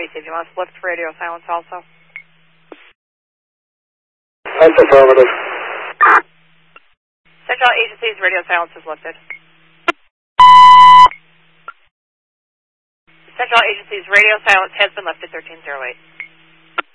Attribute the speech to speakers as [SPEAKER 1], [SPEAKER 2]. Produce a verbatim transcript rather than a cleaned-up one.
[SPEAKER 1] Do you want us to lift radio silence also?
[SPEAKER 2] That's affirmative.
[SPEAKER 1] Central Agency's radio silence is lifted. Central Agency's radio silence has been lifted, thirteen oh eight.